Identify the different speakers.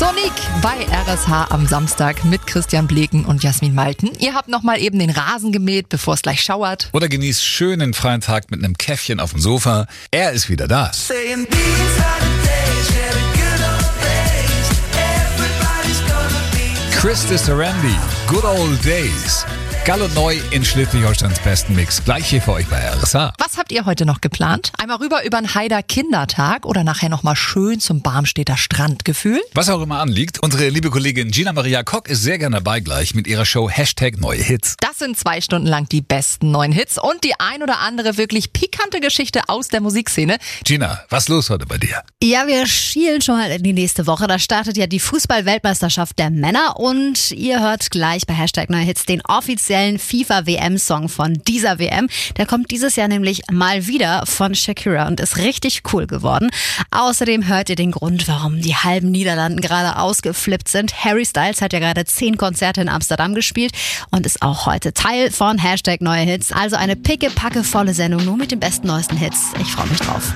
Speaker 1: Sonic bei RSH am Samstag mit Christian Bleken und Jasmin Malten. Ihr habt nochmal eben den Rasen gemäht, bevor es gleich schauert.
Speaker 2: Oder genießt schönen freien Tag mit einem Käffchen auf dem Sofa. Er ist wieder da. Christy Sarandi, Good Old Days. Gall und neu in Schleswig-Holsteins besten Mix. Gleich hier für euch bei RSH.
Speaker 1: Was habt ihr heute noch geplant? Einmal rüber über den Haider Kindertag oder nachher nochmal schön zum Barmstedter Strandgefühl?
Speaker 2: Was auch immer anliegt, unsere liebe Kollegin Gina Maria Kock ist sehr gerne dabei gleich mit ihrer Show #Neue Hits.
Speaker 1: Das sind 2 Stunden lang die besten neuen Hits und die ein oder andere wirklich pikante Geschichte aus der Musikszene.
Speaker 2: Gina, was ist los heute bei dir?
Speaker 3: Ja, wir schielen schon mal in die nächste Woche. Da startet ja die Fußball-Weltmeisterschaft der Männer und ihr hört gleich bei #Neue Hits den offiziellen FIFA-WM-Song von dieser WM. Der kommt dieses Jahr nämlich mal wieder von Shakira und ist richtig cool geworden. Außerdem hört ihr den Grund, warum die halben Niederlanden gerade ausgeflippt sind. Harry Styles hat ja gerade 10 Konzerte in Amsterdam gespielt und ist auch heute Teil von #Neue Hits. Also eine pickepackevolle Sendung nur mit den besten neuesten Hits. Ich freue mich drauf.